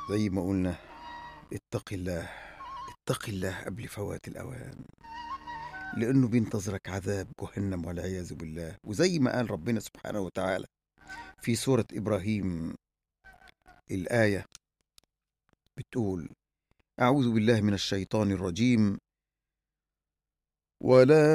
زي ما قلنا، اتق الله، اتق الله قبل فوات الأوان، لأنه بينتظرك عذاب جهنم والعياذ بالله. وزي ما قال ربنا سبحانه وتعالى في سورة إبراهيم، الآية بتقول: أعوذ بالله من الشيطان الرجيم: ولا